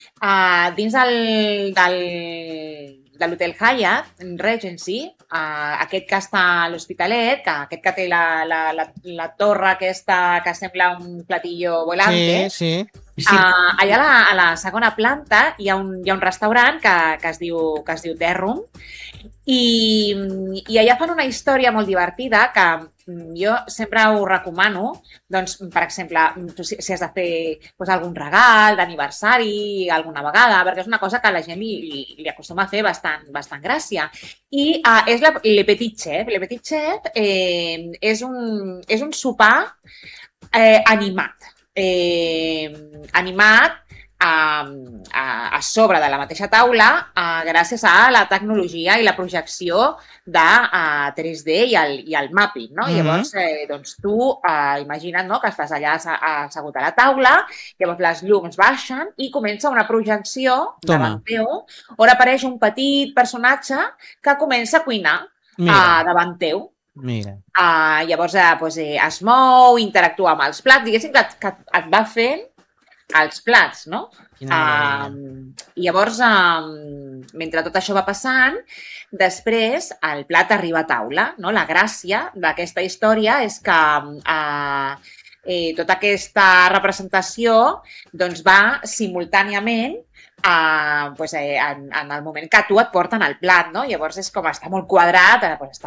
Dins de l'Hotel Hyatt Regency, aquest que està a l'Hospitalet, aquest que té la torre aquesta que sembla un platillo volante, sí. allà a la segona planta hi ha un restaurant que es diu Terrum, i allà fan una història molt divertida que jo sempre ho recomano, doncs, per exemple, si has de fer algun regal d'aniversari alguna vegada, perquè és una cosa que a la gent li acostuma a fer bastant gràcia. I és Le Petit Chef. Le Petit Chef és un sopar animat. Animat a sobre de la mateixa taula gràcies a la tecnologia i la projecció de 3D i el mapping, no? Llavors, doncs tu imagina't, no?, que estàs allà assegut a la taula, llavors les llums baixen i comença una projecció davant teu on apareix un petit personatge que comença a cuinar davant teu. Mira. Llavors es mou, interactua amb els plats, diguéssim que et va fent els plats, no? Llavors, mentre tot això va passant, després el plat arriba a taula, no? La gràcia d'aquesta història és que tota aquesta representació doncs, va simultàniament en el moment que tu et porten el plat, no? Llavors és com està molt quadrat,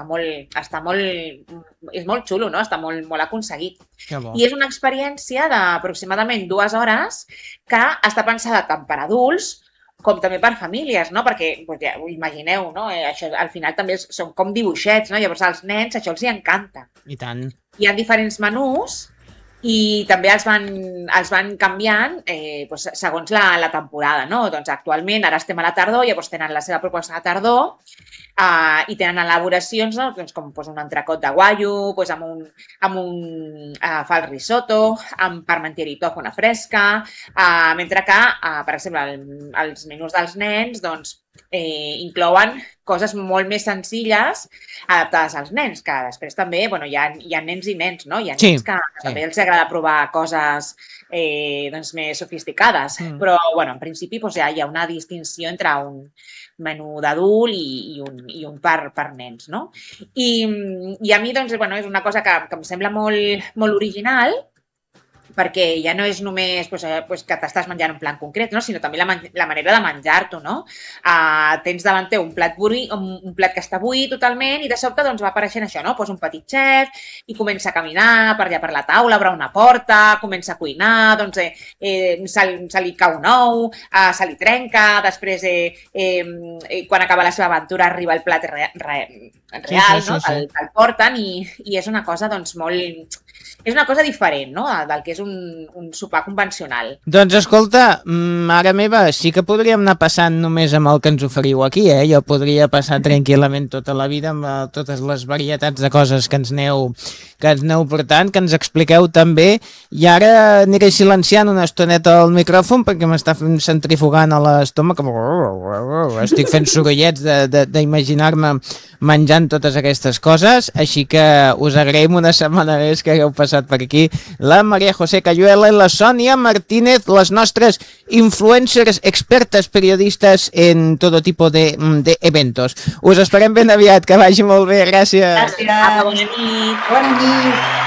és molt xulo, no? Està molt aconseguit. I és una experiència d'aproximadament 2 hores que està pensada tant per adults com també per famílies, no? Perquè, ja ho imagineu, no? Això al final també són com dibuixets, no? Llavors als nens això els hi encanta. I tant. Hi ha diferents menús i també els van canviant segons la temporada, no? Doncs actualment, ara estem a la tardor, llavors tenen la seva proposta de tardor i tenen elaboracions, no? Doncs com un entrecot de guaio, amb un fal risotto, amb parmentier i tòfona fresca, mentre que, per exemple, els menús dels nens, doncs, inclouen coses molt més senzilles adaptades als nens, que després també hi ha nens i nens, no? Hi ha nens que també els agrada provar coses més sofisticades, però en principi hi ha una distinció entre un menú d'adult i un per nens, no? I a mi doncs, és una cosa que em sembla molt original, perquè ja no és només que t'estàs menjant un plat concret, no? Sinó també la manera de menjar-t'ho, no? Tens davant teu un plat que està buit totalment i de sobte doncs, va apareixent això, no? Un petit xef i comença a caminar per allà per la taula, obre una porta, comença a cuinar, doncs se li cau un ou, se li trenca, després quan acaba la seva aventura arriba el plat real, no? El porten i és una cosa doncs molt... És una cosa diferent, no?, del que és un sopar convencional. Doncs escolta, mare meva, sí que podríem anar passant només amb el que ens oferiu aquí, eh? Jo podria passar tranquil·lament tota la vida amb totes les varietats de coses que ens aneu portant, que ens expliqueu també, i ara aniré silenciant una estoneta el micròfon perquè m'està centrifugant a l'estómac, estic fent sorollets d'imaginar-me menjant totes aquestes coses, així que us agraïm una setmana més que hagueu passat per aquí la María José Cayuela i la Sònia Martínez, les nostres influencers, expertes, periodistes en todo tipo de eventos. Us esperem ben aviat, que vagi molt bé, gràcies. Gràcies, bona nit. Bona nit.